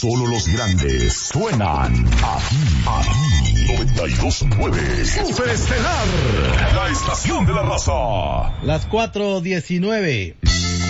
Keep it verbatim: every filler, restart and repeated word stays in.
Solo los grandes suenan aquí, aquí. noventa y dos punto nueve Superestelar, la estación de la raza. Las cuatro diecinueve.